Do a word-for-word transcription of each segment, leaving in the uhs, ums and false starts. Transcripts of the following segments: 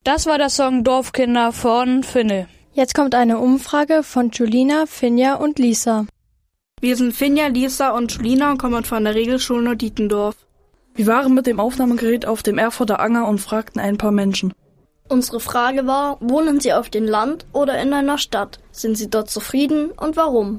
Das war der Song Dorfkinder von Finne. Jetzt kommt eine Umfrage von Julina, Finja und Lisa. Wir sind Finja, Lisa und Julina und kommen von der Regelschule Norditendorf. Wir waren mit dem Aufnahmegerät auf dem Erfurter Anger und fragten ein paar Menschen. Unsere Frage war, wohnen Sie auf dem Land oder in einer Stadt? Sind Sie dort zufrieden und warum?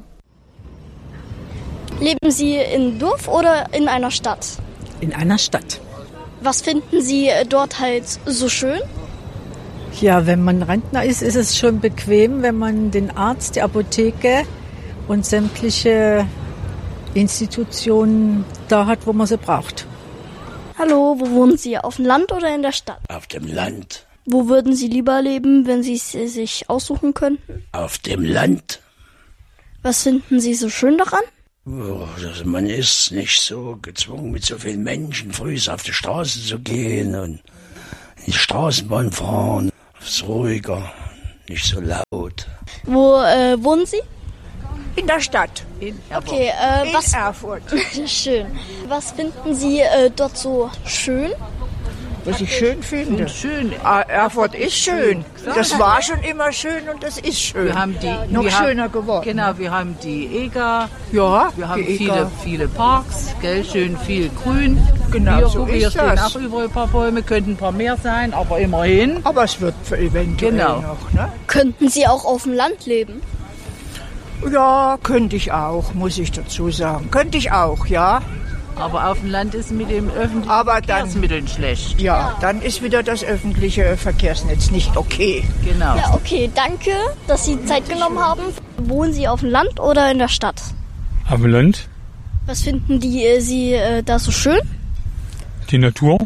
Leben Sie im Dorf oder in einer Stadt? In einer Stadt. Was finden Sie dort halt so schön? Ja, wenn man Rentner ist, ist es schon bequem, wenn man den Arzt, die Apotheke und sämtliche Institutionen da hat, wo man sie braucht. Hallo, wo wohnen Sie? Auf dem Land oder in der Stadt? Auf dem Land. Wo würden Sie lieber leben, wenn Sie es sich aussuchen könnten? Auf dem Land. Was finden Sie so schön daran? Oh, also man ist nicht so gezwungen, mit so vielen Menschen früh auf die Straße zu gehen und in die Straßenbahn fahren. Es ist ruhiger, nicht so laut. Wo äh, wohnen Sie? In der Stadt. In okay, äh, in was? Erfurt. Schön. Was finden Sie äh, dort so schön? Was ich schön finde. Schön. Erfurt ist schön. Das war schon immer schön und das ist schön. Wir haben die, noch wir schöner haben, geworden. Genau, wir haben die Eger. Ja, wir haben die viele, Eger. viele Parks, gell, schön viel Grün. Genau, hier, so guck, hier ist stehen das. auch überall ein paar Bäume, könnten ein paar mehr sein, aber immerhin. Aber es wird eventuell genau. noch. Ne? Könnten Sie auch auf dem Land leben? Ja, könnte ich auch, muss ich dazu sagen. Könnte ich auch, ja. Aber auf dem Land ist mit den öffentlichen Aber dann, Verkehrsmitteln schlecht. Ja, dann ist wieder das öffentliche Verkehrsnetz nicht okay. Genau. Ja, okay, danke, dass Sie Zeit genommen haben. Wohnen Sie auf dem Land oder in der Stadt? Auf dem Land. Was finden die, äh, Sie äh, da so schön? Die Natur.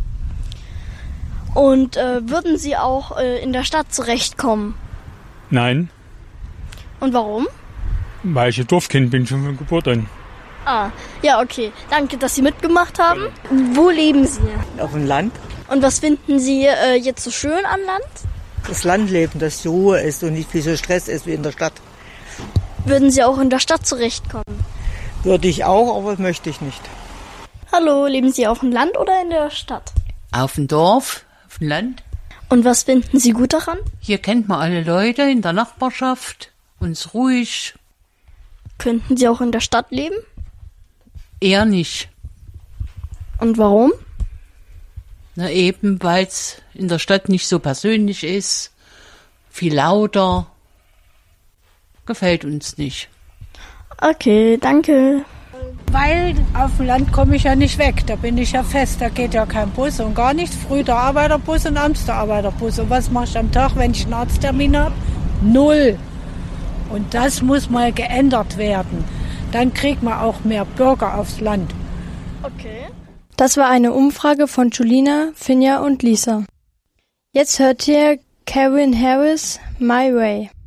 Und äh, würden Sie auch äh, in der Stadt zurechtkommen? Nein. Und warum? Weil ich ein Dorfkind bin, schon von Geburt an. Ah, ja, okay. Danke, dass Sie mitgemacht haben. Wo leben Sie? Auf dem Land. Und was finden Sie äh, jetzt so schön am Land? Das Landleben, dass die Ruhe ist und nicht viel so Stress ist wie in der Stadt. Würden Sie auch in der Stadt zurechtkommen? Würde ich auch, aber möchte ich nicht. Hallo, leben Sie auf dem Land oder in der Stadt? Auf dem Dorf, auf dem Land. Und was finden Sie gut daran? Hier kennt man alle Leute in der Nachbarschaft. Uns ruhig. Könnten Sie auch in der Stadt leben? Eher nicht. Und warum? Na eben, weil es in der Stadt nicht so persönlich ist, viel lauter. Gefällt uns nicht. Okay, danke. Weil auf dem Land komme ich ja nicht weg, da bin ich ja fest, da geht ja kein Bus und gar nichts. Früh der Arbeiterbus und abends der Arbeiterbus. Und was mache ich am Tag, wenn ich einen Arzttermin habe? Null. Und das muss mal geändert werden. Dann kriegt man auch mehr Bürger aufs Land. Okay. Das war eine Umfrage von Julina, Finja und Lisa. Jetzt hört ihr Calvin Harris, My Way.